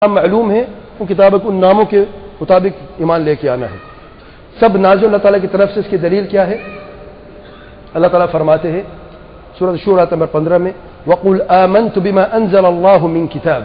معلوم ہے ان کتابوں کو ان ناموں کے مطابق ایمان لے کے آنا ہے. سب نازل اللہ تعالیٰ کی طرف سے. اس کی دلیل کیا ہے؟ اللہ تعالیٰ فرماتے ہیں سورۃ شورى نمبر 15 میں وَقُلْ آمَنْتُ بِمَا أَنزَلَ اللَّهُ مِنْ كِتَابٍ.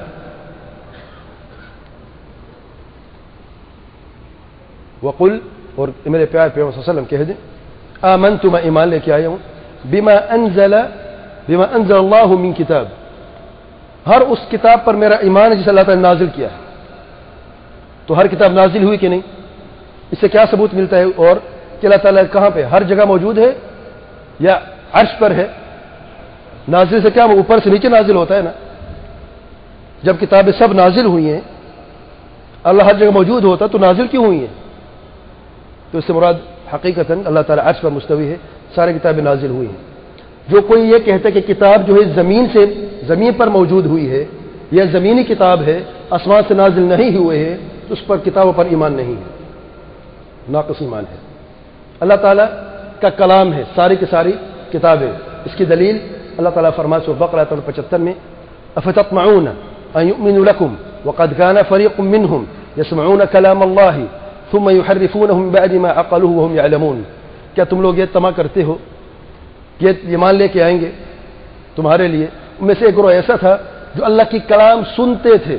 وَقُلْ اور میرے پیارے پیغمبر صلی اللہ علیہ وسلم کہہ دیں آمنت میں ایمان لے کے آیا ہوں بما انزل اللہ من کتاب، ہر اس کتاب پر میرا ایمان ہے جسے اللہ تعالیٰ نے نازل کیا ہے. تو ہر کتاب نازل ہوئی کہ نہیں؟ اس سے کیا ثبوت ملتا ہے؟ اور کہ اللہ تعالیٰ کہاں پہ ہر جگہ موجود ہے یا عرش پر ہے؟ نازل سے کیا اوپر سے نیچے نازل ہوتا ہے نا. جب کتابیں سب نازل ہوئی ہیں اللہ ہر جگہ موجود ہوتا تو نازل کیوں ہوئی ہیں؟ تو اس سے مراد حقیقتاً اللہ تعالیٰ عرش پر مستوی ہے، ساری کتابیں نازل ہوئی ہیں. جو کوئی یہ کہتا ہے کہ کتاب جو ہے زمین پر موجود ہوئی ہے یا زمینی کتاب ہے آسمان سے نازل نہیں ہوئے ہے تو اس پر کتابوں پر ایمان نہیں ہے، ناقص ایمان ہے. اللہ تعالیٰ کا کلام ہے ساری کی ساری کتابیں. اس کی دلیل اللہ تعالیٰ فرماتے سورۃ بقرہ 75 میں افتطمعون ان یؤمنوا لکم وقد کان فریق منهم یسمعون کلام اللہ ثم يحرفونه من بعد ما عقلوه وهم يعلمون. کیا تم لوگ یہ طمع کرتے ہو کہ ایمان لے کے آئیں گے تمہارے لیے؟ ان میں سے ایک گروہ ایسا تھا جو اللہ کی کلام سنتے تھے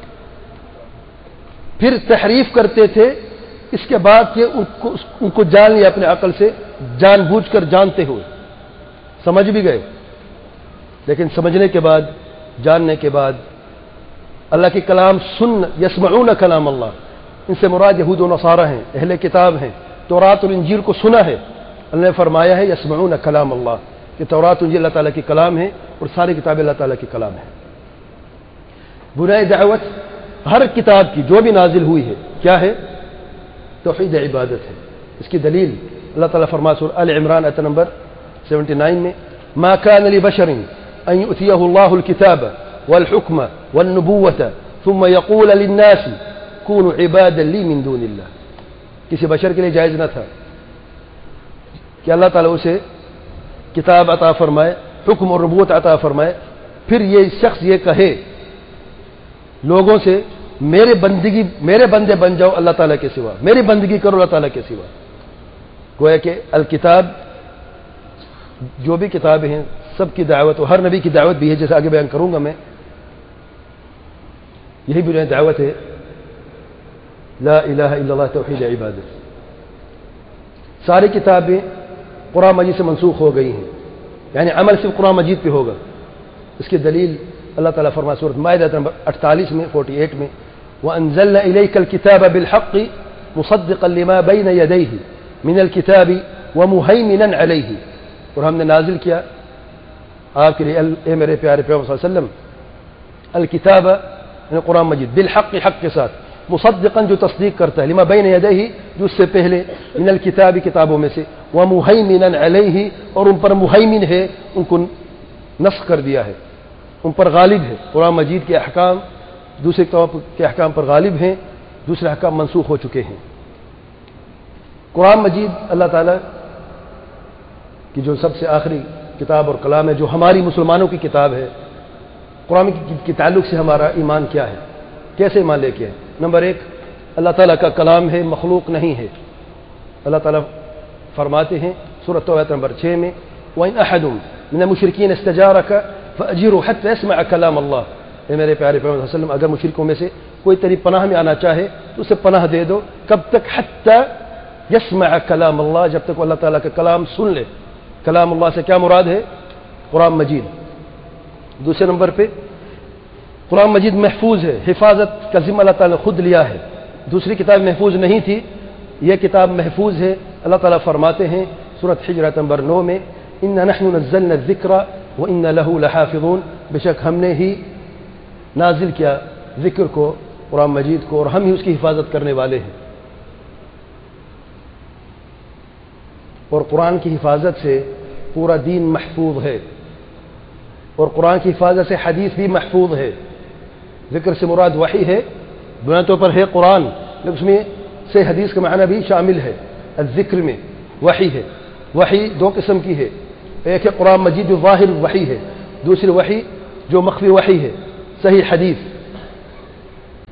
پھر تحریف کرتے تھے اس کے بعد کہ ان کو جان لیا اپنے عقل سے، جان بوجھ کر جانتے ہوئے سمجھ بھی گئے، لیکن سمجھنے کے بعد جاننے کے بعد اللہ کی کلام یسمعون کلام اللہ. ان سے مراد یہود و نصارہ ہیں، اہل کتاب ہیں. تورات اور انجیل کو سنا ہے، اللہ نے فرمایا ہے یسمعون کلام اللہ کہ تورات انجیل اللہ تعالیٰ کی کلام ہے اور ساری کتابیں اللہ تعالیٰ کی کلام ہے. بنائے دعوت ہر کتاب کی جو بھی نازل ہوئی ہے کیا ہے؟ توحید عبادت ہے. اس کی دلیل اللہ تعالیٰ فرماتے سورۃ آل عمران آیت نمبر 79 میں ما كان لبشر ان يؤتيه الله الكتاب والحكم والنبوة ثم يقول للناس كونوا عبادا لي من دون الله. کسی بشر کے لیے جائز نہ تھا کہ اللہ تعالیٰ اسے کتاب عطا فرمائے، حکم اور نبوت عطا فرمائے، پھر یہ شخص یہ کہے لوگوں سے میرے بندے بن جاؤ اللہ تعالیٰ کے سوا، میری بندگی کرو اللہ تعالیٰ کے سوا. گویا کہ الکتاب جو بھی کتابیں ہیں سب کی دعوت اور ہر نبی کی دعوت بھی ہے، جیسے آگے بیان کروں گا میں. یہی بھی دعوت ہے لا الہ الا اللہ توحید عبادت. ساری کتابیں قرآن مجید سے منسوخ ہو گئی ہیں، یعنی عمل صرف قرآن مجید پہ ہوگا. اس کی دلیل اللہ تعالیٰ فرماتے سورۃ مائدہ نمبر 48 میں 48 میں وَأَنزَلْنَا إِلَيْكَ الْكِتَابَ بِالْحَقِّ مُصَدِّقًا لِمَا بَيْنَ يَدَيْهِ مِنَ الْكِتَابِ وَمُهَيْمِنًا عَلَيْهِ. اور ہم نے نازل کیا آپ کے لیے اے میرے پیارے پیغمبر صلی اللہ علیہ وسلم الکتاب یعنی قرآن مجید بالحق حق کے ساتھ، مصدقاً جو تصدیق کرتا ہے لما بین یدیہ جو اس سے پہلے من الکتاب کتابوں میں سے، ومہیمنا علیہ اور ان پر مہیمن ہے، ان کو نسخ کر دیا ہے، ان پر غالب ہے. قرآن مجید کے احکام دوسرے کتابوں کے احکام پر غالب ہیں، دوسرے احکام منسوخ ہو چکے ہیں. قرآن مجید اللہ تعالیٰ کی جو سب سے آخری کتاب اور کلام ہے، جو ہماری مسلمانوں کی کتاب ہے. قرآن کے تعلق سے ہمارا ایمان کیا ہے، کیسے ایمان لے کے ہے؟ نمبر 1 اللہ تعالیٰ کا کلام ہے، مخلوق نہیں ہے. اللہ تعالیٰ فرماتے ہیں سورۃ توبہ نمبر 6 میں وَإِنْ أَحَدٌ مِنَ الْمُشْرِكِينَ اسْتَجَارَكَ فَأَجِرْهُ حَتَّى يَسْمَعَ كَلَامَ اللَّهِ. اے میرے پیارے پیغمبر صلی اللہ علیہ وسلم اگر مشرکوں میں سے کوئی تیری پناہ میں آنا چاہے تو اسے پناہ دے دو. کب تک؟ حَتَّى يَسْمَعَ كَلَامَ اللَّهِ، جب تک وہ اللہ تعالیٰ کا کلام سن لے. کلام اللہ سے کیا مراد ہے؟ قرآن مجید. دوسرے نمبر پہ قرآن مجید محفوظ ہے، حفاظت کا ذمہ اللہ تعالیٰ نے خود لیا ہے. دوسری کتاب محفوظ نہیں تھی، یہ کتاب محفوظ ہے. اللہ تعالیٰ فرماتے ہیں سورۃ حجر نمبر 9 میں اِنَّا نَحْنُ نَزَّلْنَا الذِّكْرَ وَإِنَّا لَهُ لَحَافِظُونَ. بے شک ہم نے ہی نازل کیا ذکر کو، قرآن مجید کو، اور ہم ہی اس کی حفاظت کرنے والے ہیں. اور قرآن کی حفاظت سے پورا دین محفوظ ہے، اور قرآن کی حفاظت سے حدیث بھی محفوظ ہے. ذکر سے مراد وحی ہے، بنیادی طور پر ہے قرآن، لیکن اس میں سے حدیث کا معنی بھی شامل ہے. الذکر میں وحی ہے. وحی 2 قسم کی ہے، ایک ہے قرآن مجید جو ظاہر وحی ہے، دوسری وحی جو مخفی وحی ہے، صحیح حدیث.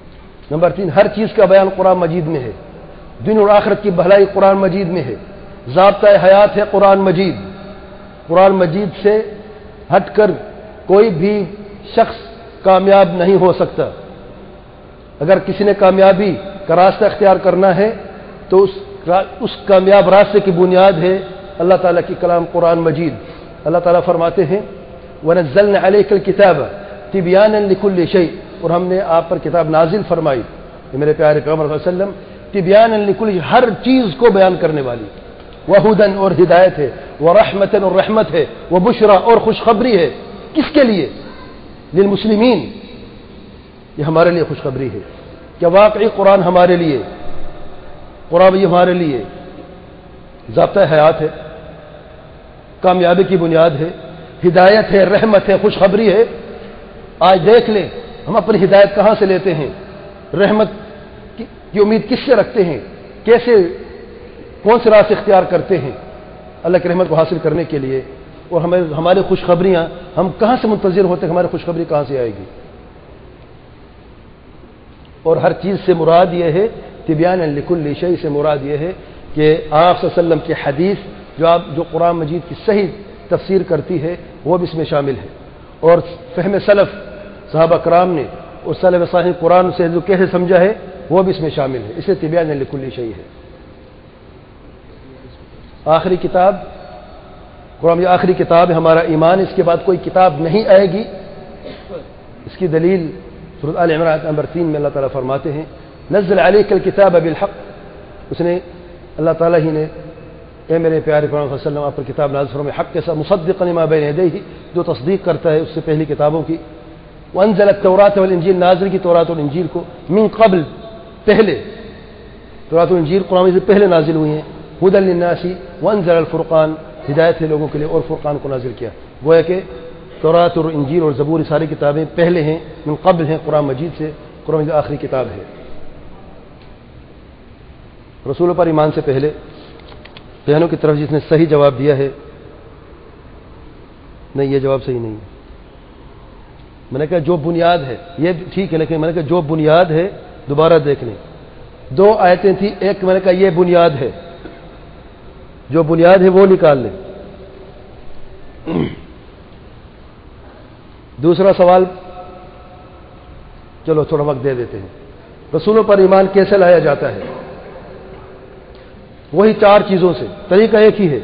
نمبر 3 ہر چیز کا بیان قرآن مجید میں ہے، دن اور آخرت کی بھلائی قرآن مجید میں ہے، ضابطۂ حیات ہے قرآن مجید، قرآن مجید سے ہٹ کر کوئی بھی شخص کامیاب نہیں ہو سکتا۔ اگر کسی نے کامیابی کا راستہ اختیار کرنا ہے تو اس کامیاب راستے کی بنیاد ہے اللہ تعالیٰ کی کلام قرآن مجید۔ اللہ تعالیٰ فرماتے ہیں وَنَزَّلْنَا عَلَيْكَ الْكِتَابَ تِبْيَانًا لِكُلِّ شَيْءٍ، اور ہم نے آپ پر کتاب نازل فرمائی کہ میرے پیارے پیغمبر صلی اللہ علیہ وسلم تِبْيَانًا لِكُلِّ شَيْءٍ، ہر چیز کو بیان کرنے والی، وَهُدًى اور ہدایت ہے، وَرَحْمَةً اور رحمت ہے، وَبُشْرَى اور خوشخبری ہے۔ کس کے لیے؟ للمسلمین، یہ ہمارے لیے خوشخبری ہے کہ واقعی قرآن ہمارے لیے، قرآن یہ ہمارے لیے ضابطۂ حیات ہے، کامیابی کی بنیاد ہے، ہدایت ہے، رحمت ہے، خوشخبری ہے۔ آج دیکھ لیں ہم اپنی ہدایت کہاں سے لیتے ہیں، رحمت کی امید کس سے رکھتے ہیں، کیسے کون سے راستے اختیار کرتے ہیں اللہ کی رحمت کو حاصل کرنے کے لیے، اور ہماری خوشخبریاں ہم کہاں سے منتظر ہوتے ہیں، ہماری خوشخبری کہاں سے آئے گی۔ اور ہر چیز سے مراد یہ ہے تبیانا لکل شیء سے مراد یہ ہے کہ آپ صلی اللہ علیہ وسلم کی حدیث جو قرآن مجید کی صحیح تفسیر کرتی ہے وہ بھی اس میں شامل ہے، اور فہم سلف صحابہ کرام نے اور سلف صالح قرآن سے جو کیسے سمجھا ہے وہ بھی اس میں شامل ہے، اسے تبیانا لکل شیء ہے۔ آخری کتاب قرآن یہ آخری کتاب ہے ہمارا ایمان، اس کے بعد کوئی کتاب نہیں آئے گی۔ اس کی دلیل سورۃ آل عمران نمبر 3 میں اللہ تعالیٰ فرماتے ہیں نزل علیک الکتاب بالحق، اس نے اللہ تعالیٰ ہی نے اے میرے پیارے پیغمبر صلی اللہ علیہ وسلم آپ پر کتاب نازل فرمائی حق کے ساتھ، مصدقا لما بین یدیہ، جو تصدیق کرتا ہے اس سے پہلی کتابوں کی، وانزل التوراۃ والانجیل، نازل کی تورات اور انجیل کو، من قبل پہلے، تورات اور انجیل قرآن سے پہلے نازل ہوئی ہیں، ھدی للناس وانزل الفرقان، ہدایت ہے لوگوں کے لیے، اور فرقان کو نازل کیا۔ گویا کہ تورات اور انجیل اور زبور ساری کتابیں پہلے ہیں، من قبل ہیں قرآن مجید سے، قرآن مجید آخری کتاب ہے۔ رسولوں پر ایمان سے پہلے بہنوں کی طرف جس نے صحیح جواب دیا ہے، نہیں یہ جواب صحیح نہیں ہے، میں نے کہا جو بنیاد ہے یہ ٹھیک ہے، لیکن میں نے کہا جو بنیاد ہے دوبارہ دیکھ لیں، 2 آیتیں تھیں، ایک میں نے کہا یہ بنیاد ہے، جو بنیاد ہے وہ نکال لیں۔ دوسرا سوال چلو تھوڑا وقت دے دیتے ہیں، رسولوں پر ایمان کیسے لایا جاتا ہے؟ وہی 4 چیزوں سے، طریقہ ایک ہی ہے،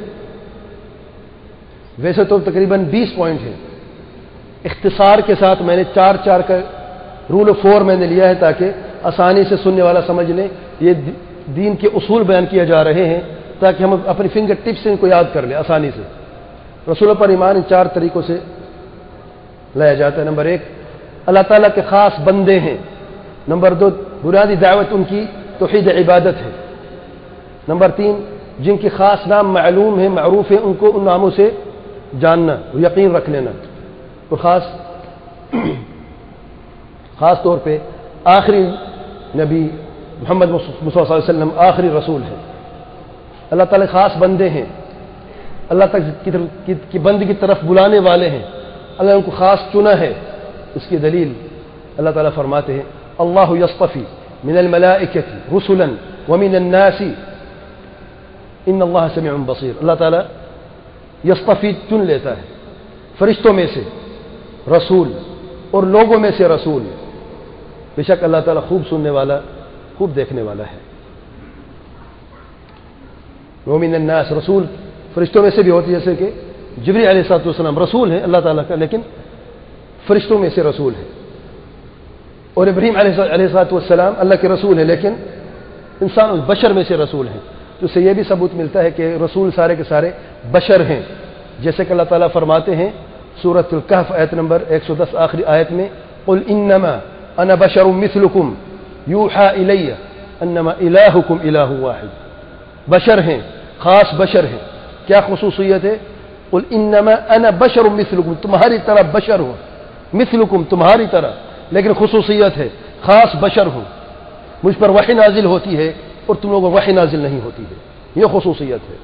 ویسے تو تقریباً 20 پوائنٹ ہیں، اختصار کے ساتھ میں نے 4 کا رول آف 4 میں نے لیا ہے تاکہ آسانی سے سننے والا سمجھ لیں، یہ دین کے اصول بیان کیے جا رہے ہیں تاکہ ہم اپنی فنگر ٹپ سے ان کو یاد کر لیں آسانی سے۔ رسولوں پر ایمان ان 4 طریقوں سے لایا جاتا ہے۔ نمبر 1 اللہ تعالیٰ کے خاص بندے ہیں۔ نمبر 2 بنیادی دعوت ان کی توحید عبادت ہے۔ نمبر 3 جن کے خاص نام معلوم ہیں، معروف ہیں، ان کو ان ناموں سے جاننا، یقین رکھ لینا، اور خاص طور پہ آخری نبی محمد صلی اللہ علیہ وسلم آخری رسول ہے۔ اللہ تعالیٰ خاص بندے ہیں، اللہ تک کی بندے کی طرف بلانے والے ہیں، اللہ نے ان کو خاص چنا ہے۔ اس کی دلیل اللہ تعالیٰ فرماتے ہیں اللہ یصطفی من الملائکۃ رسلا ومن الناس ان اللہ سمیع بصیر، اللہ تعالیٰ یصطفی چن لیتا ہے فرشتوں میں سے رسول اور لوگوں میں سے رسول، بے شک اللہ تعالیٰ خوب سننے والا، خوب دیکھنے والا ہے۔ ومن الناس رسول فرشتوں میں سے بھی ہوتی ہے، جیسے کہ جبریل علیہ السلام رسول ہیں اللہ تعالیٰ کا، لیکن فرشتوں میں سے رسول ہے، اور ابراہیم علیہ السلام اللہ کے رسول ہیں لیکن انسان بشر میں سے رسول ہیں، تو اس سے یہ بھی ثبوت ملتا ہے کہ رسول سارے کے سارے بشر ہیں، جیسے کہ اللہ تعالیٰ فرماتے ہیں سورۃ الکہف آیت نمبر 110 آخری آیت میں قل انما انا بشر مثلکم یوحى الی انما الہکم الہ واحد، بشر ہیں، خاص بشر ہیں۔ کیا خصوصیت ہے؟ قل انما انا بشر مثلکم، تمہاری طرح بشر ہوں، مثلکم تمہاری طرح، لیکن خصوصیت ہے خاص بشر ہوں، مجھ پر وحی نازل ہوتی ہے اور تم لوگوں کو وحی نازل نہیں ہوتی ہے، یہ خصوصیت ہے۔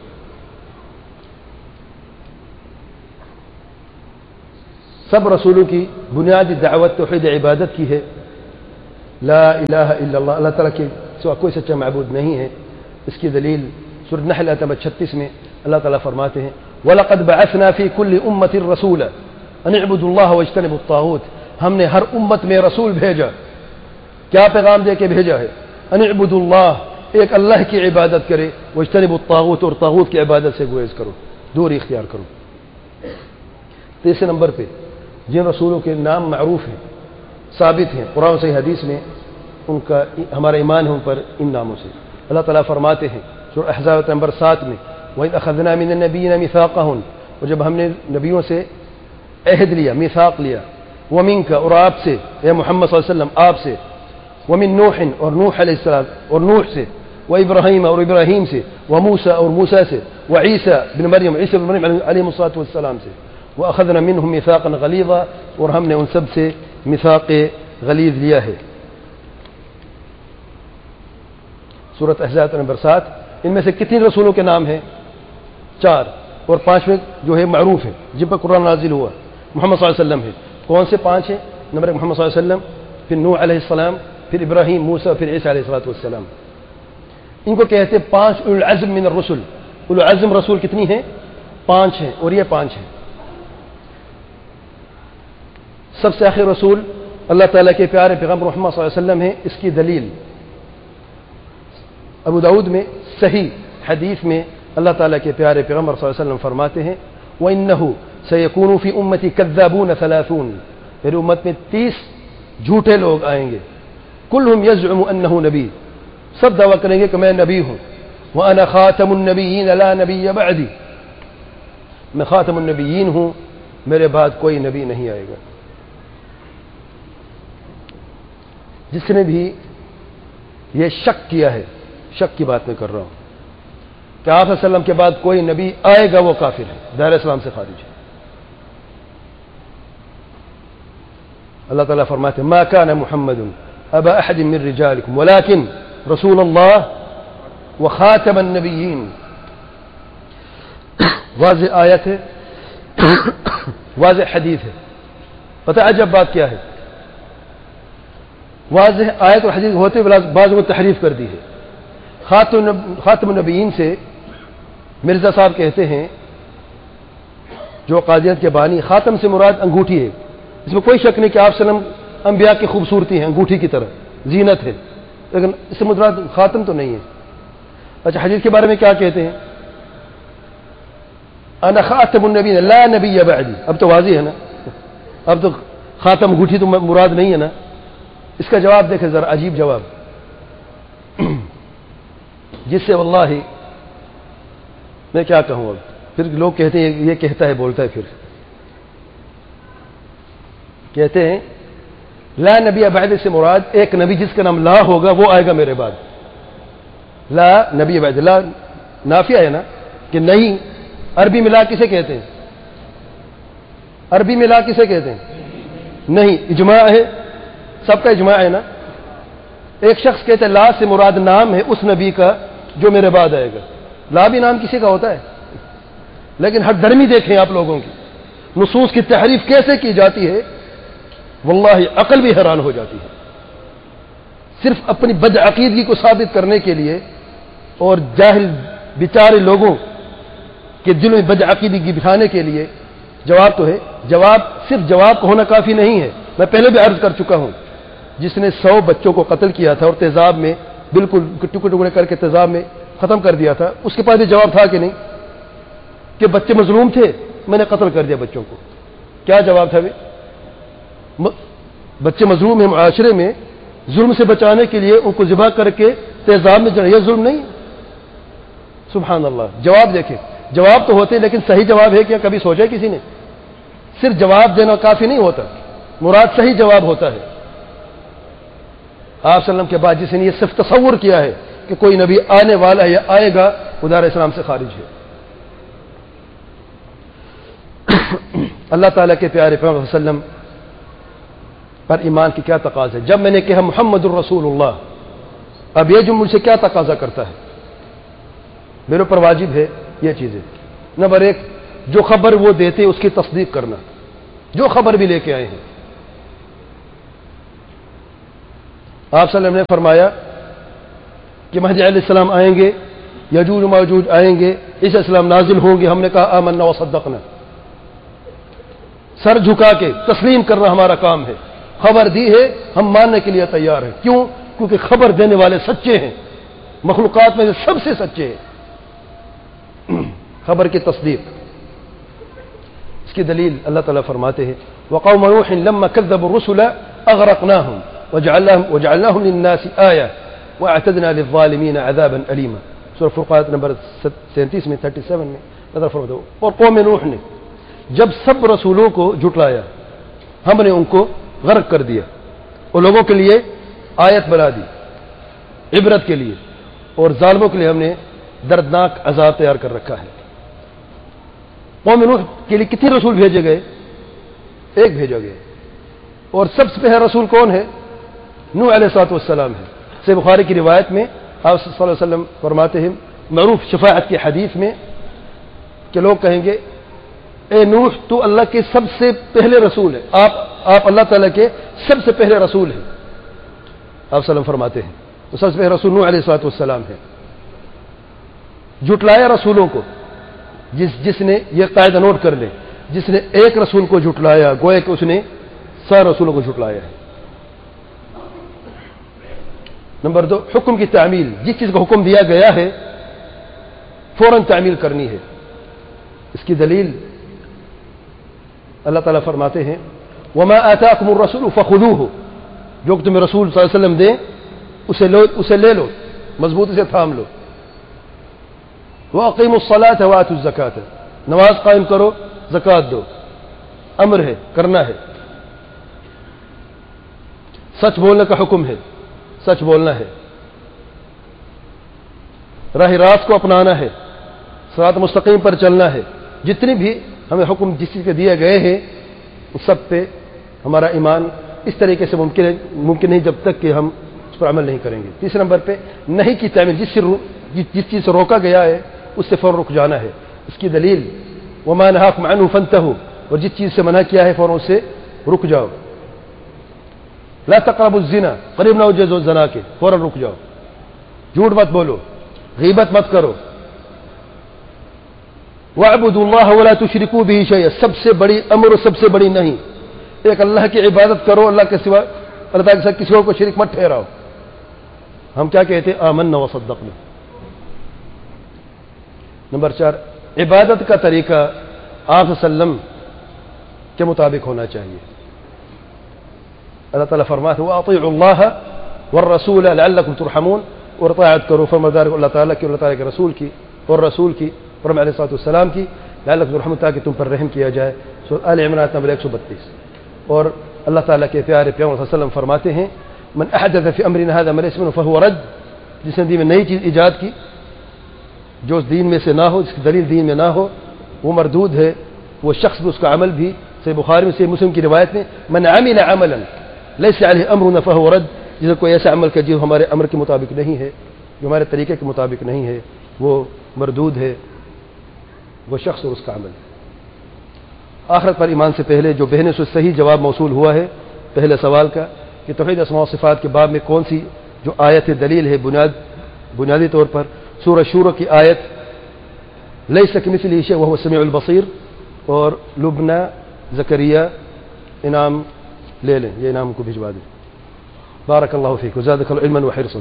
سب رسولوں کی بنیادی دعوت توحید عبادت کی ہے، لا الہ الا اللہ، اللہ تعالیٰ کے سوا کوئی سچا معبود نہیں ہے۔ اس کی دلیل سورۃ نحل آیت نمبر 36 میں اللہ تعالیٰ فرماتے ہیں وَلَقَدْ بَعَثْنَا فِي كُلِّ أُمَّةٍ رَسُولًا أَنِ اعْبُدُوا اللَّهَ وَاجْتَنِبُوا الطَّاغُوتَ، ہم نے ہر امت میں رسول بھیجا، کیا پیغام دے کے بھیجا ہے؟ أَنِ اعْبُدُوا اللَّهَ، ایک اللہ کی عبادت کرے، وَاجْتَنِبُوا الطَّاغُوتَ، اور طاغوت کی عبادت سے گریز کرو، دوری اختیار کرو۔ تیسرے نمبر پہ جن رسولوں کے نام معروف ہیں، ثابت ہیں قرآن و صحیح حدیث میں، ان کا ہمارا ایمان ہے ان پر ان ناموں سے۔ اللہ تعالیٰ فرماتے ہیں سورہ احزاب نمبر 7 میں وَإِذْ أَخَذْنَا مِنَ النَّبِيِّينَ مِيثَاقَهُمْ، اور جب ہم نے نبیوں سے عہد لیا، میثاق لیا، وَمِنْكَ، اور آپ سے اے محمد صلی اللہ علیہ وسلم آپ سے، وَمِن نُوحٍ، اور نوح علیہ السلام اور نوح سے، وَإِبْرَاهِيمَ، اور ابراہیم سے، وَمُوسَى، اور موسیٰ سے، وَعِيسَى بن مریم، عیسی بن مریم علیہ الصلوۃ والسلام سے، وَأَخَذْنَا مِنْهُمْ مِيثَاقًا غَلِيظًا، اور ہم نے ان سب سے میثاق غلیظ لیا ہے۔ سورۃ احزاب نمبر 7، ان میں سے کتنی رسولوں کے نام ہیں؟ 4، اور 5ویں جو ہے معروف ہے جن پر قرآن نازل ہوا محمد صلی اللہ علیہ وسلم ہے۔ کون سے 5 ہیں؟ نمبر 1 محمد صلی اللہ علیہ وسلم، پھر نوح علیہ السلام، پھر ابراہیم، موسیٰ، پھر عیسیٰ علیہ السلام۔ ان کو کہتے ہیں 5 اولو العزم من الرسل۔ اولو العزم رسول کتنی ہیں؟ 5 ہیں، اور یہ 5 ہیں۔ سب سے آخر رسول اللہ تعالیٰ کے پیارے پیغمبر محمد صلی اللہ علیہ وسلم ہیں۔ اس کی دلیل ابو داؤد میں صحیح حدیث میں اللہ تعالیٰ کے پیارے پیغمبر صلی اللہ علیہ وسلم فرماتے ہیں وَإِنَّهُ سَيَكُونُ فِي أُمَّتِي كَذَّابُونَ 30، میری امت میں 30 جھوٹے لوگ آئیں گے، كُلُّهُمْ يَزْعُمُ أَنَّهُ نبی، سب دعویٰ کریں گے کہ میں نبی ہوں، وَأَنَا خَاتَمُ النَّبِيِّينَ لَا نَبِيَّ بَعْدِي، میں خاتم النبیین ہوں، میرے بعد کوئی نبی نہیں آئے گا۔ جس نے بھی یہ شک کیا ہے، شک کی بات میں کر رہا ہوں کہ آپ صلی اللہ علیہ وسلم کے بعد کوئی نبی آئے گا، وہ کافر ہے، دائرہ اسلام سے خارج ہے۔ اللہ تعالیٰ فرماتے ہیں ما كان محمد ابا احد من رجالكم ولكن رسول اللہ وخاتم النبیین۔ واضح آیت ہے، واضح حدیث ہے۔ پتہ عجب بات کیا ہے؟ واضح آیت اور حدیث ہوتے بعض کو تحریف کر دی ہے۔ خاتم النبیین سے مرزا صاحب کہتے ہیں جو قادیانیت کے بانی، خاتم سے مراد انگوٹھی ہے، اس میں کوئی شک نہیں کہ آپ صلی اللہ علیہ وسلم انبیاء کی خوبصورتی ہے، انگوٹھی کی طرح زینت ہے، لیکن اس سے مراد خاتم تو نہیں ہے۔ اچھا حدیث کے بارے میں کیا کہتے ہیں؟ انا خاتم النبیین لا نبی بعدی، اب تو واضح ہے نا، اب تو خاتم انگوٹھی تو مراد نہیں ہے نا۔ اس کا جواب دیکھیں ذرا، عجیب جواب، جس سے واللہ میں کیا کہوں، اب پھر لوگ کہتے ہیں یہ کہتا ہے بولتا ہے، پھر کہتے ہیں لا نبی بعد سے مراد ایک نبی جس کا نام لا ہوگا وہ آئے گا میرے بعد۔ لا نبی بعد، لا نافیہ ہے نا کہ نہیں۔ عربی میں لا کسے کہتے ہیں؟ عربی میں لا کسے کہتے ہیں؟ نہیں، اجماع ہے، سب کا اجماع ہے نا۔ ایک شخص کہتے ہیں لا سے مراد نام ہے اس نبی کا جو میرے بعد آئے گا۔ لا بھی نام کسی کا ہوتا ہے، لیکن ہر درمی دیکھیں آپ لوگوں کی نصوص کی تحریف کیسے کی جاتی ہے، واللہ عقل بھی حیران ہو جاتی ہے۔ صرف اپنی بدعقیدگی کو ثابت کرنے کے لیے اور جاہل بیچارے لوگوں کے دل میں بدعقیدگی بٹھانے کے لیے جواب تو ہے، جواب صرف جواب کا ہونا کافی نہیں ہے۔ میں پہلے بھی عرض کر چکا ہوں، جس نے 100 بچوں کو قتل کیا تھا اور تیزاب میں بالکل ٹکڑے ٹکڑے کر کے تیزاب میں ختم کر دیا تھا، اس کے پاس بھی جواب تھا کہ نہیں کہ بچے مظلوم تھے، میں نے قتل کر دیا بچوں کو؟ کیا جواب تھا؟ بچے مظلوم ہیں، معاشرے میں ظلم سے بچانے کے لیے ان کو ذبح کر کے تیزاب میں جڑا، یہ ظلم نہیں؟ سبحان اللہ۔ جواب دیکھیں، جواب تو ہوتے لیکن صحیح جواب ہے کیا کبھی سوچا کسی نے؟ صرف جواب دینا کافی نہیں ہوتا، مراد صحیح جواب ہوتا ہے۔ آپ صلی اللہ علیہ وسلم کے بعد جس نے یہ صرف تصور کیا ہے کہ کوئی نبی آنے والا ہے یا آئے گا، وہ دار اسلام سے خارج ہے۔ اللہ تعالیٰ کے پیارے پیغمبر صلی اللہ علیہ وسلم پر ایمان کی کیا تقاضا ہے؟ جب میں نے کہا محمد الرسول اللہ، اب یہ جو مجھ سے کیا تقاضا کرتا ہے؟ میرے اوپر واجب ہے یہ چیزیں۔ نمبر 1، جو خبر وہ دیتے اس کی تصدیق کرنا، جو خبر بھی لے کے آئے ہیں۔ آپ صلی اللہ علیہ وسلم نے فرمایا کہ مہدی علیہ السلام آئیں گے، یجوج و ماجوج آئیں گے، عیسیٰ السلام نازل ہوں گے. ہم نے کہا آمنا وصدقنا، سر جھکا کے تسلیم کرنا ہمارا کام ہے. خبر دی ہے، ہم ماننے کے لیے تیار ہیں. کیوں؟ کیونکہ خبر دینے والے سچے ہیں، مخلوقات میں سے سب سے سچے ہیں. خبر کی تصدیق. اس کی دلیل اللہ تعالیٰ فرماتے ہیں وقوم نوح لما كذبوا الرسل اغرقناهم وجعلناهم للناس آية واعتدنا للظالمين عذابا أليما. سورہ فرقان نمبر 37 میں 37 میں نظر فرما دو. اور قوم نوح نے جب سب رسولوں کو جھٹلایا ہم نے ان کو غرق کر دیا اور لوگوں کے لیے آیت بنا دی، عبرت کے لیے، اور ظالموں کے لیے ہم نے دردناک عذاب تیار کر رکھا ہے. قوم نوح کے لیے کتنے رسول بھیجے گئے؟ ایک بھیجا گیا. اور سب سے پہلا رسول کون ہے؟ نوح علیہ السلام ہے. صحیح بخاری کی روایت میں آپ صلی اللہ علیہ وسلم فرماتے ہیں معروف شفاعت کی حدیث میں کہ لوگ کہیں گے اے نوح تو اللہ کے سب سے پہلے رسول ہے، آپ اللہ تعالیٰ کے سب سے پہلے رسول ہیں. آپ صلی اللہ علیہ وسلم فرماتے ہیں تو سب سے پہلے رسول نوح علیہ السلام ہے. جھٹلایا رسولوں کو، جس نے یہ قاعدہ نوٹ کر لے، جس نے ایک رسول کو جھٹلایا گویا کہ اس نے سارے رسولوں کو جھٹلایا ہے. نمبر 2 حکم کی تعمیل. جس چیز کا حکم دیا گیا ہے فوراً تعمیل کرنی ہے. اس کی دلیل اللہ تعالیٰ فرماتے ہیں وما آتاکم الرسول فخذوه، جو کہ تمہیں رسول صلی اللہ علیہ وسلم دیں اسے لے لو، مضبوطی سے تھام لو. وَأَقِيمُوا الصَّلَاةَ وَآتُوا الزَّكَاةَ، نماز قائم کرو، زکوٰۃ دو. امر ہے، کرنا ہے. سچ بولنے کا حکم ہے، سچ بولنا ہے. راہ راست کو اپنانا ہے، صراط مستقیم پر چلنا ہے. جتنی بھی ہمیں حکم جس چیز کے دیے گئے ہیں اس سب پہ ہمارا ایمان اس طریقے سے ممکن نہیں جب تک کہ ہم اس پر عمل نہیں کریں گے. تیسرے نمبر پہ نہیں کی تعمیل. جس چیز سے روکا گیا ہے اس سے فوراً رک جانا ہے. اس کی دلیل وما نهاكم عنه فانتهوا، اور جس چیز سے منع کیا ہے فوراً سے رک جاؤ. لا تقربوا الزنا، قریب نہ ہو جو زنا کے، فوراً رک جاؤ. جھوٹ مت بولو، غیبت مت کرو. وَاعْبُدُوا اللَّهَ وَلَا تُشْرِكُوا بِهِ شَيْئًا، سب سے بڑی امر اور سب سے بڑی نہیں. ایک اللہ کی عبادت کرو، اللہ کے سوا اللہ تعالیٰ کے ساتھ کسی اور کو شریک مت ٹھہراؤ. ہم کیا کہتے ہیں؟ آمنا وصدقنا. نمبر 4 عبادت کا طریقہ آپ صلی اللہ علیہ وسلم کے مطابق ہونا چاہیے. اللہ تعالیٰ فرماتے ہیں وَأَطِيعُوا اللَّهَ وَالرَّسُولَ لَعَلَّكُمْ تُرْحَمُونَ، اور اطاعت کرو فرمانبردار اللہ تعالیٰ کی اور اللہ تعالیٰ کے رسول کی اور رسول کی فرمان علیہ السلام کی لعلکم ترحمون، تاکہ تم پر رحم کیا جائے. سورۃ آل عمران نمبر 132. اور اللہ تعالیٰ کے پیارے پیغمبر صلی اللہ علیہ وسلم فرماتے ہیں من احدث فی امرنا هذا ما ليس منه فهو رد، جس نے دین میں نئی چیز ایجاد کی جو اس دین میں سے نہ ہو، جس کی دلیل دین میں نہ ہو، وہ مردود ہے. وہ شخص بھی، اس کا عمل بھی. صحیح بخاری میں، صحیح مسلم کی روایت میں من عمل عملا ليس عليه امرنا فهو رد، جس نے کوئی ایسا عمل کیا جو ہمارے امر کے مطابق نہیں ہے، جو ہمارے طریقے کے مطابق نہیں ہے، وہ مردود ہے، وہ شخص اور اس کا عمل. آخرت پر ایمان سے پہلے جو بہنوں سے صحیح جواب موصول ہوا ہے پہلے سوال کا کہ توحید اسماء و صفات کے باب میں کون سی جو آیت دلیل ہے بنیادی طور پر سورہ شورى کی آیت لیس کمثلہ شیء وهو السمیع البصیر، اور لبنہ زکریا انعام لے لیں، یہ انعام کو بھجوا دیں. بارک اللہ فیک وزادک اللہ علما وحرصا.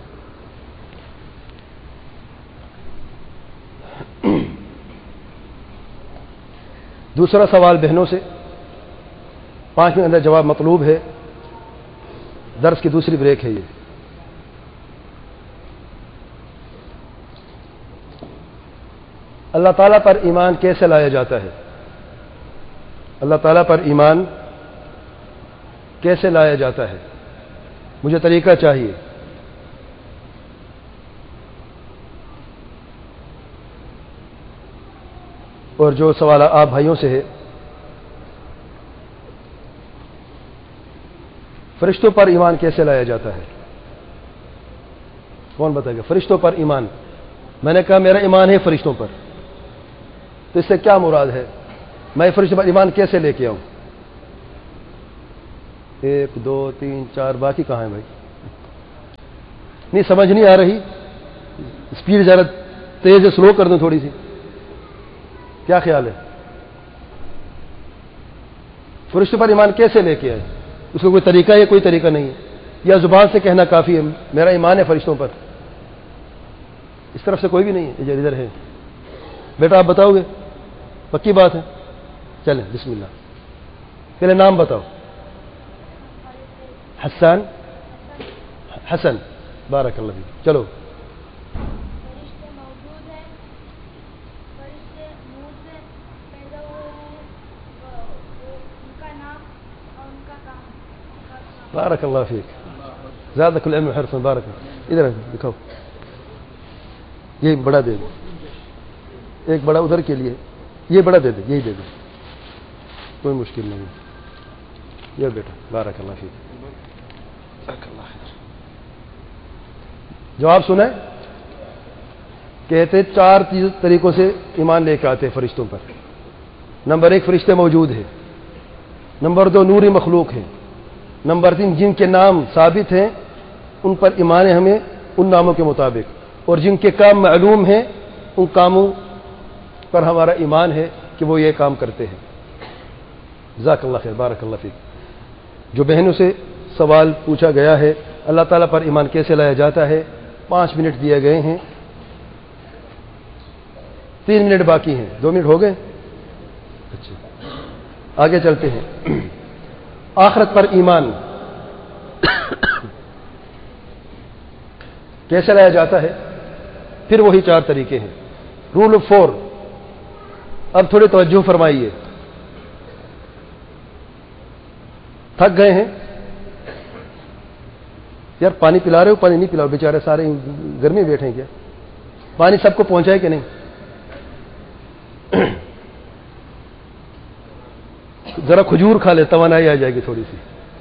دوسرا سوال بہنوں سے 5 منٹ اندر جواب مطلوب ہے. درس کی دوسری بریک ہے یہ. اللہ تعالیٰ پر ایمان کیسے لایا جاتا ہے؟ اللہ تعالیٰ پر ایمان کیسے لایا جاتا ہے؟ مجھے طریقہ چاہیے. اور جو سوال آپ بھائیوں سے ہے، فرشتوں پر ایمان کیسے لایا جاتا ہے؟ کون بتائے گا؟ فرشتوں پر ایمان. میں نے کہا میرا ایمان ہے فرشتوں پر، تو اس سے کیا مراد ہے؟ میں فرشتوں پر ایمان کیسے لے کے آؤں؟ 1 2 3 4 باقی کہاں ہیں بھائی؟ نہیں سمجھ نہیں آ رہی، اسپیڈ ذرا تیز ہے، سلو کر دوں تھوڑی سی، کیا خیال ہے؟ فرشتوں پر ایمان کیسے لے کے آئے؟ اس کو کوئی طریقہ ہے؟ کوئی طریقہ نہیں ہے، یا زبان سے کہنا کافی ہے میرا ایمان ہے فرشتوں پر؟ اس طرف سے کوئی بھی نہیں ہے، یہ ادھر ہے۔ بیٹا آپ بتاؤ گے؟ پکی بات ہے، چلیں بسم اللہ، پہلے نام بتاؤ۔ حسان، حسن، بارک اللہ فیک، چلو۔ فرشتے موجود ہیں، فرشتے نور سے پیدا ہوئے ہیں، ان کا نام اور ان کا کام۔ بارک اللہ فیک، زیادہ کل علم حرفا، بارک اللہ۔ ادھر دکھاؤ، یہ بڑا دے دو، ایک بڑا ادھر کے لیے، یہ بڑا دے دے، یہی دے دو، کوئی مشکل نہیں ہے۔ یہ بیٹا بارک اللہ فیک، جزاک اللہ خیر۔ جواب سنیں، کہتے 4 طریقوں سے ایمان لے کے آتے ہیں فرشتوں پر۔ نمبر 1 فرشتے موجود ہیں، نمبر 2 نوری مخلوق ہیں، نمبر 3 جن کے نام ثابت ہیں ان پر ایمان ہے ہمیں ان ناموں کے مطابق، اور جن کے کام معلوم ہیں ان کاموں پر ہمارا ایمان ہے کہ وہ یہ کام کرتے ہیں۔ جزاک اللہ خیر، بارک اللہ فیک۔ جو بہنوں سے سوال پوچھا گیا ہے اللہ تعالیٰ پر ایمان کیسے لایا جاتا ہے، 5 منٹ دیے گئے ہیں، 3 منٹ باقی ہیں، 2 منٹ ہو گئے؟ اچھا آگے چلتے ہیں۔ آخرت پر ایمان کیسے لایا جاتا ہے؟ پھر وہی 4 طریقے ہیں۔ رول آف 4، اب تھوڑی توجہ فرمائیے، تھک گئے ہیں؟ یار پانی پلا رہے ہو؟ پانی نہیں پلاؤ، بیچارے سارے گرمی بیٹھے ہیں، کیا پانی سب کو پہنچائے کہ نہیں؟ ذرا کھجور کھا لے، توانائی آ جائے گی تھوڑی سی۔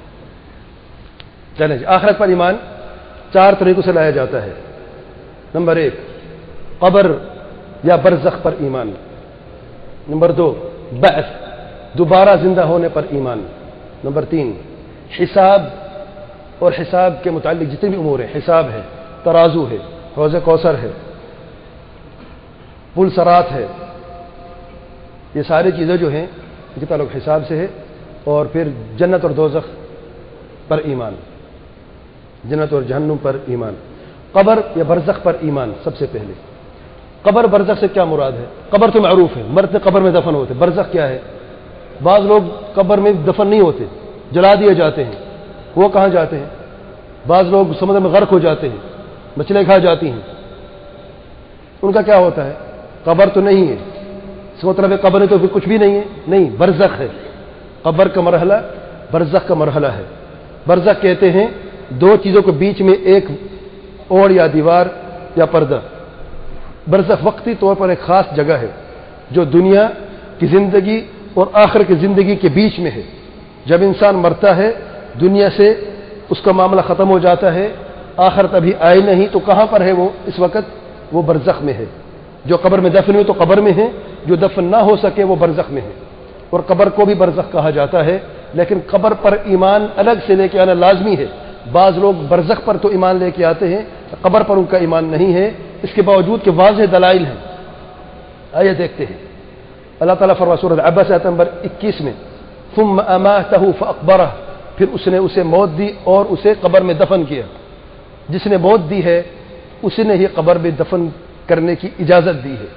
چلیں جی، آخرت پر ایمان 4 طریقوں سے لایا جاتا ہے۔ نمبر 1 قبر یا برزخ پر ایمان، نمبر 2 بعث دوبارہ زندہ ہونے پر ایمان، نمبر 3 حساب اور حساب کے متعلق جتنے بھی امور ہیں، حساب ہے، ترازو ہے، حوض کوثر ہے، پل صراط ہے، یہ ساری چیزیں جو ہیں ان کے تعلق حساب سے ہے، اور پھر جنت اور دوزخ پر ایمان، جنت اور جہنم پر ایمان۔ قبر یا برزخ پر ایمان، سب سے پہلے قبر برزخ سے کیا مراد ہے؟ قبر تو معروف ہے، مرتے قبر میں دفن ہوتے، برزخ کیا ہے؟ بعض لوگ قبر میں دفن نہیں ہوتے، جلا دیے جاتے ہیں، وہ کہاں جاتے ہیں؟ بعض لوگ سمندر میں غرق ہو جاتے ہیں، مچھلیاں کھا جاتی ہیں، ان کا کیا ہوتا ہے؟ قبر تو نہیں ہے، اس کا مطلب ہے قبر تو پھر کچھ بھی نہیں ہے، نہیں، برزخ ہے، قبر کا مرحلہ برزخ کا مرحلہ ہے۔ برزخ کہتے ہیں 2 چیزوں کے بیچ میں ایک اوڑ یا دیوار یا پردہ۔ برزخ وقتی طور پر ایک خاص جگہ ہے جو دنیا کی زندگی اور آخر کی زندگی کے بیچ میں ہے۔ جب انسان مرتا ہے دنیا سے اس کا معاملہ ختم ہو جاتا ہے، آخرت ابھی آئی نہیں، تو کہاں پر ہے وہ اس وقت؟ وہ برزخ میں ہے۔ جو قبر میں دفن ہوئے تو قبر میں ہے، جو دفن نہ ہو سکے وہ برزخ میں ہے، اور قبر کو بھی برزخ کہا جاتا ہے۔ لیکن قبر پر ایمان الگ سے لے کے آنا لازمی ہے۔ بعض لوگ برزخ پر تو ایمان لے کے آتے ہیں، قبر پر ان کا ایمان نہیں ہے، اس کے باوجود کہ واضح دلائل ہیں۔ آئیے دیکھتے ہیں، اللہ تعالیٰ فرماتا سورۃ عبس آیت نمبر 21 میں ثم اماتہ فاقبرہ، پھر اس نے اسے موت دی اور اسے قبر میں دفن کیا۔ جس نے موت دی ہے اس نے ہی قبر میں دفن کرنے کی اجازت دی ہے،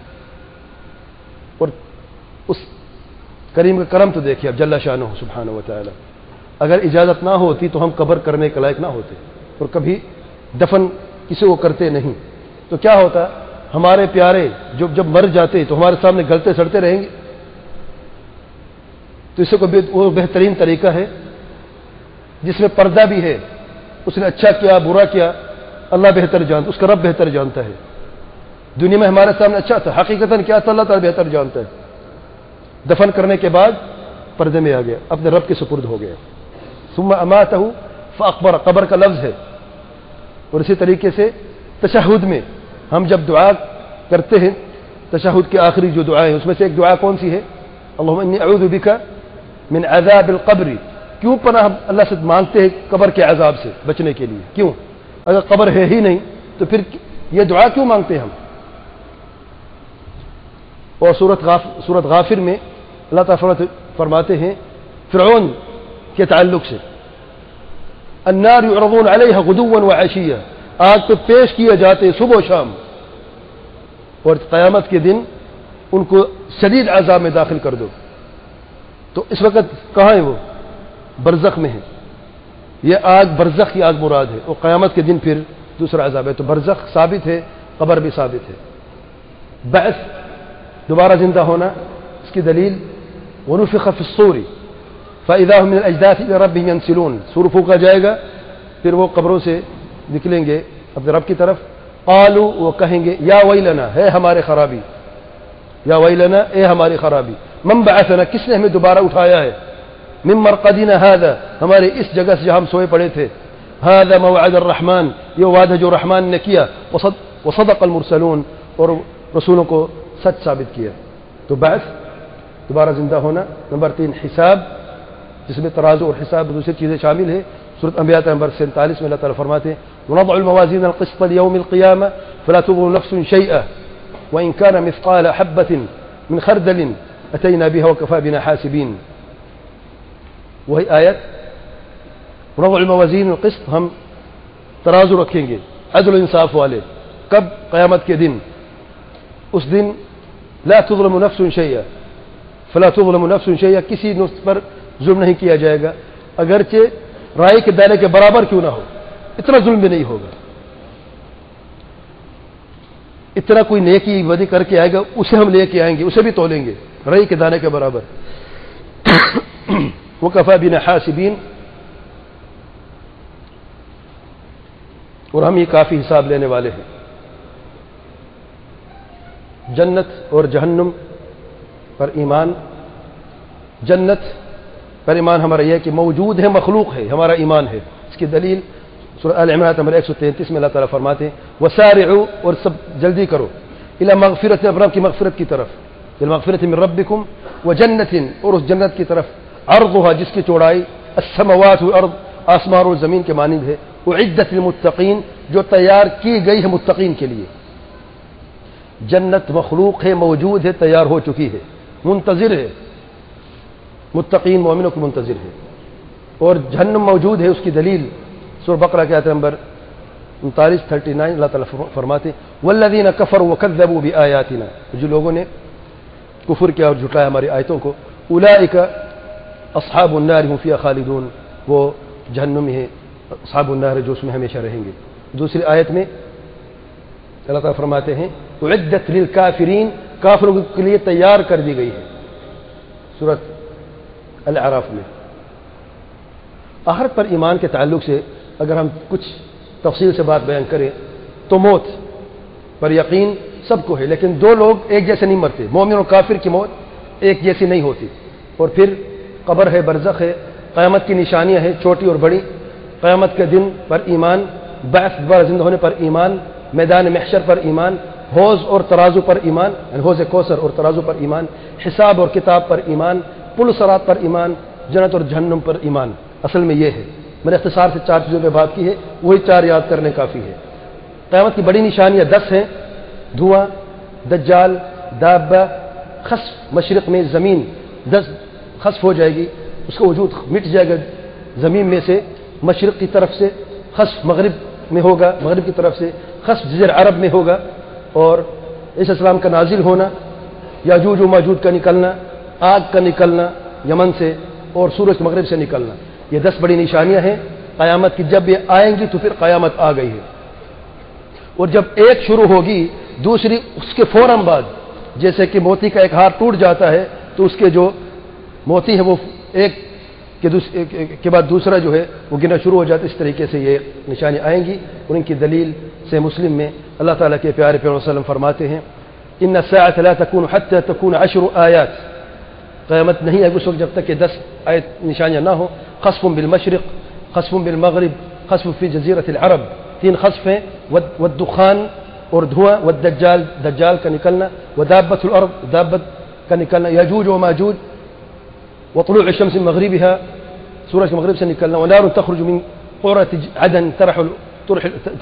اور اس کریم کا کرم تو دیکھیے اب جل شانہ سبحانہ و تعالی، اگر اجازت نہ ہوتی تو ہم قبر کرنے کے لائق نہ ہوتے اور کبھی دفن کسی کو کرتے نہیں۔ تو کیا ہوتا؟ ہمارے پیارے جب مر جاتے تو ہمارے سامنے گلتے سڑتے رہیں گے؟ تو اس سے کوئی وہ بہترین طریقہ ہے جس میں پردہ بھی ہے، اس نے اچھا کیا برا کیا اللہ بہتر جانتا، اس کا رب بہتر جانتا ہے۔ دنیا میں ہمارے سامنے اچھا تھا، حقیقتاً کیا تھا اللہ تعالیٰ بہتر جانتا ہے۔ دفن کرنے کے بعد پردے میں آ گیا، اپنے رب کے سپرد ہو گیا۔ ثم اماتہ فاقبر، قبر کا لفظ ہے۔ اور اسی طریقے سے تشہد میں ہم جب دعا کرتے ہیں، تشہد کی آخری جو دعائیں ہیں اس میں سے ایک دعا کون سی ہے؟ اللہم انی اعوذ بک من عذاب القبر۔ کیوں پناہ اللہ سے مانگتے ہیں قبر کے عذاب سے بچنے کے لیے؟ کیوں؟ اگر قبر ہے ہی نہیں تو پھر یہ دعا کیوں مانگتے ہیں ہم؟ اور سورت غافر میں اللہ تعالیٰ فرماتے ہیں فرعون کے تعلق سے النار يعرضون عليها غدوا وعشيا، آگ پہ پیش کیے جاتے صبح و شام، اور قیامت کے دن ان کو شدید عذاب میں داخل کر دو. تو اس وقت کہاں ہے وہ؟ برزخ میں ہے. یہ آگ برزخ کی آگ مراد ہے، اور قیامت کے دن پھر دوسرا عذاب ہے. تو برزخ ثابت ہے، قبر بھی ثابت ہے. بعث دوبارہ زندہ ہونا، اس کی دلیل ونفخ فی الصور فاذا هم من الاجداث الى ربهم ينسلون، سور پھونکا جائے گا پھر وہ قبروں سے نکلیں گے اپنے رب کی طرف. قالوا، وہ کہیں گے یا ویلنا، ہے ہمارے خرابی، یا ویلنا، اے ہماری خرابی. من بعثنا، کس نے ہمیں دوبارہ اٹھایا ہے. من مرقدنا هذا، ہمارے اس جگہ سے جہاں ہم سوئے پڑے تھے. هذا موعد الرحمن، یہ وعدہ جو رحمان نے کیا. وصدق المرسلون، اور رسولوں کو سچ ثابت کیا. تو بعث دوبارہ زندہ ہونا. نمبر 3 حساب، جس میں ترازو اور حساب دوسری چیزیں شامل ہیں. سورۃ انبیاء نمبر 47 میں اللہ تعالیٰ فرماتے ہیں ونضع الموازین القسط لیوم القیامہ فلا تظلم نفس شیئا وإن كان مثقال حبة من خردل أتينا بها وكفى بنا حاسبين. وہی آیت ونضع الموازین القسط، ہم ترازو رکھیں گے عدل و انصاف والے. کب؟ قیامت کے دن. اس دن لا تظلم نفس شیئا، فلا تظلم نفس شیئا، کسی نفس پر ظلم نہیں کیا جائے گا، اگرچہ رائے کے دانے کے برابر کیوں نہ ہو. اتنا ظلم بھی نہیں ہوگا. اتنا کوئی نیکی بدی کر کے آئے گا اسے ہم لے کے آئیں گے، اسے بھی تولیں گے رائے کے دانے کے برابر. وَكَفَى بِنَا حَاسِبِينَ، اور ہم یہ کافی حساب لینے والے ہیں. جنت اور جہنم پر ایمان. جنت پر ایمان ہمارا یہ ہے کہ موجود ہے، مخلوق ہے، ہمارا ایمان ہے. اس کی دلیل سورہ آل عمران نمبر 133 میں اللہ تعالیٰ فرماتے ہیں وسارعوا، اور سب جلدی کرو الی مغفرت، رب کی مغفرت کی طرف، مغفرت من ربکم وجنت، اور اس جنت کی طرف عرضها، جس کی چوڑائی السماوات والارض، آسمان اور زمین کے مانند ہے. اعدت للمتقین، جو تیار کی گئی ہے متقین کے لیے. جنت مخلوق ہے، موجود ہے، تیار ہو چکی ہے، منتظر ہے. متقین مومنوں کو منتظر ہے. اور جہنم موجود ہے، اس کی دلیل سورہ بقرہ کی آیت نمبر 39 اللہ تعالیٰ فرماتے والذین کفروا وکذبوا بآیاتنا، جو لوگوں نے کفر کیا اور جھٹلایا ہماری آیتوں کو. اولئک اصحاب النار هم فیہا خالدون، وہ جہنم ہے، اصحاب النار جو اس میں ہمیشہ رہیں گے. دوسری آیت میں اللہ تعالیٰ فرماتے ہیں اعدت للکافرین، کافروں کے لیے تیار کر دی گئی ہے. سورۃ الاعراف میں. آخرت پر ایمان کے تعلق سے اگر ہم کچھ تفصیل سے بات بیان کریں تو موت پر یقین سب کو ہے، لیکن دو لوگ ایک جیسے نہیں مرتے. مومن اور کافر کی موت ایک جیسی نہیں ہوتی. اور پھر قبر ہے، برزخ ہے، قیامت کی نشانیاں ہیں چھوٹی اور بڑی. قیامت کے دن پر ایمان، بعث دوبارہ زندہ ہونے پر ایمان، میدان محشر پر ایمان، حوض اور ترازو پر ایمان، یعنی حوض کوثر اور ترازو پر ایمان، حساب اور کتاب پر ایمان، پل صراط پر ایمان، جنت اور جہنم پر ایمان. اصل میں یہ ہے، میں نے اختصار سے 4 چیزوں پہ بات کی ہے، وہی 4 یاد کرنے کافی ہے. قیامت کی بڑی نشانیاں 10 ہیں: دھواں، دجال، دابہ، خسف، مشرق میں زمین 10 خسف ہو جائے گی، اس کا وجود مٹ جائے گا زمین میں سے. مشرق کی طرف سے خسف مغرب میں ہوگا، مغرب کی طرف سے خسف جزیرہ عرب میں ہوگا. اور عیسیٰ السلام کا نازل ہونا، یاجوج و ماجوج کا نکلنا، آگ کا نکلنا یمن سے، اور سورج مغرب سے نکلنا. یہ 10 بڑی نشانیاں ہیں قیامت کی. جب یہ آئیں گی تو پھر قیامت آ گئی ہے. اور جب ایک شروع ہوگی دوسری اس کے فوراً بعد، جیسے کہ موتی کا ایک ہار ٹوٹ جاتا ہے تو اس کے جو موتی ہے وہ ایک کے بعد دوسرا جو ہے وہ گنا شروع ہو جاتا ہے. اس طریقے سے یہ نشانی آئیں گی. اور ان کی دلیل سے مسلم میں اللہ تعالیٰ کے پیارے پیغمبر صلی اللہ علیہ وسلم فرماتے ہیں ان الساعة لا تكون حتى تكون 10 آیات، قیامت نہیں ہے اس وقت جب تک کہ 10 آیت نشانیاں نہ ہو. خسف بالمشرق، خسف بالمغرب، خسف فی جزیرۃ العرب، 3 خسف ہیں. والدخان، اور دھواں، والدجال، دجال کا نکلنا، ودابۃ الارض، دابت کا نکلنا، یاجوج و ماجوج، وطلوع الشمس من مغربها، سورج کے مغرب سے نکلنا، ونار تخرج من قرة عدن ترح